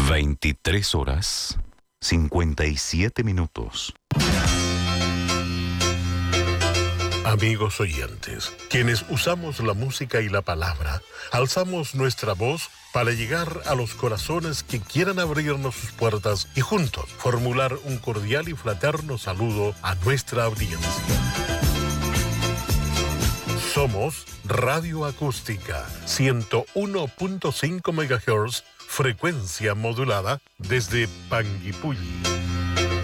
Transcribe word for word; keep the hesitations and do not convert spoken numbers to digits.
veintitrés horas, cincuenta y siete minutos. Amigos oyentes, quienes usamos la música y la palabra, alzamos nuestra voz para llegar a los corazones que quieran abrirnos sus puertas y juntos formular un cordial y fraterno saludo a nuestra audiencia. Somos Radio Acústica, ciento uno punto cinco megahertz, frecuencia modulada desde Panguipulli.